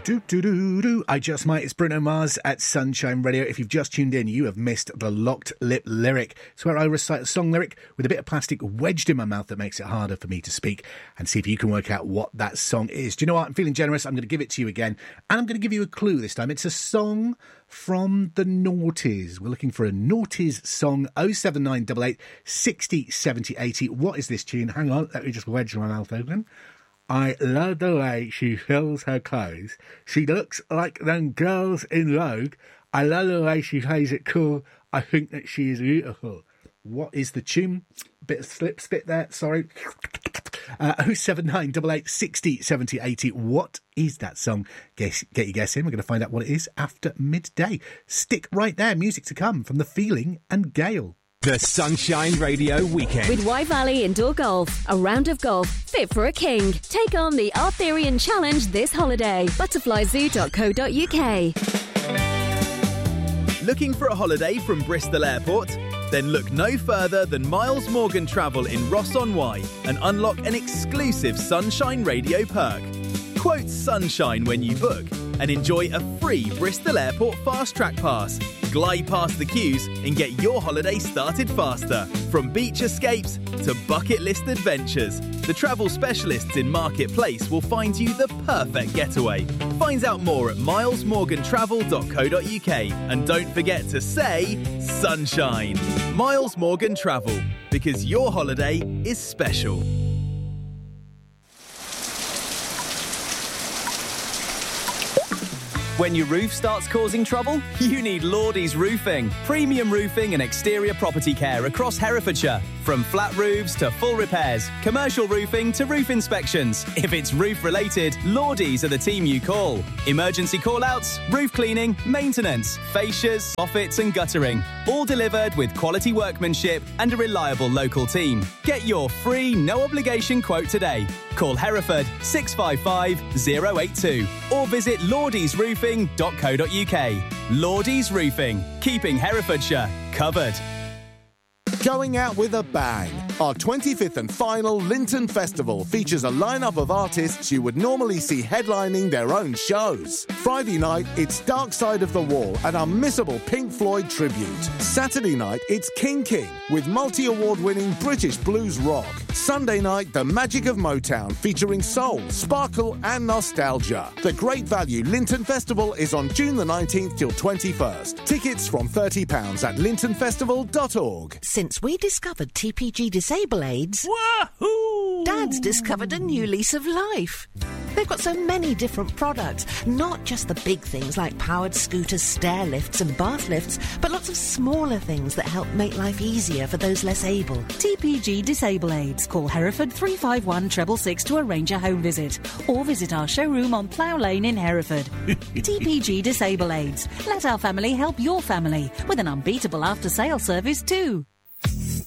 I Just Might. It's Bruno Mars at Sunshine Radio. If you've just tuned in, you have missed the Locked Lip lyric. It's where I recite a song lyric with a bit of plastic wedged in my mouth that makes it harder for me to speak, and see if you can work out what that song is. Do you know what? I'm feeling generous. I'm going to give it to you again, and I'm going to give you a clue this time. It's a song from the Naughties. We're looking for a Naughties song. 07988 60 70 80. What is this tune? Hang on, let me just wedge my mouth open. I love the way she fills her clothes. She looks like them girls in Vogue. I love the way she plays it cool. I think that she is beautiful. What is the tune? Bit of slip spit there, sorry. 07988 60 70 80. What is that song? Get your guess in. We're going to find out what it is after midday. Stick right there. Music to come from The Feeling and Gale. The Sunshine Radio Weekend. With Y Valley Indoor Golf, a round of golf fit for a king. Take on the Arthurian Challenge this holiday. Butterflyzoo.co.uk. Looking for a holiday from Bristol Airport? Then look no further than Miles Morgan Travel in Ross-on-Wye and unlock an exclusive Sunshine Radio perk. Quote Sunshine when you book and enjoy a free Bristol Airport Fast Track Pass. Glide past the queues and get your holiday started faster. From beach escapes to bucket list adventures, the travel specialists in Marketplace will find you the perfect getaway. Find out more at milesmorgantravel.co.uk and don't forget to say Sunshine. Miles Morgan Travel, because your holiday is special. When your roof starts causing trouble, you need Lordy's Roofing. Premium roofing and exterior property care across Herefordshire. From flat roofs to full repairs, commercial roofing to roof inspections. If it's roof related, Lordy's are the team you call. Emergency call-outs, roof cleaning, maintenance, fascias, soffits and guttering. All delivered with quality workmanship and a reliable local team. Get your free, no obligation quote today. Call Hereford 655 082 or visit lordysroofing.co.uk. Lordy's Roofing, keeping Herefordshire covered. Going out with a bang. Our 25th and final Linton Festival features a lineup of artists you would normally see headlining their own shows. Friday night, it's Dark Side of the Wall, an unmissable Pink Floyd tribute. Saturday night, it's King with multi-award-winning British blues rock. Sunday night, the magic of Motown, featuring soul, sparkle and nostalgia. The Great Value Linton Festival is on June the 19th till 21st. Tickets from £30 at lintonfestival.org. Since we discovered TPG Disable Aids, Wahoo! Dad's discovered a new lease of life. They've got so many different products, not just the big things like powered scooters, stair lifts and bath lifts, but lots of smaller things that help make life easier for those less able. TPG Disable Aids. Call Hereford 351 666 to arrange a home visit, or visit our showroom on Plough Lane in Hereford. TPG Disable Aids. Let our family help your family with an unbeatable after-sale service too.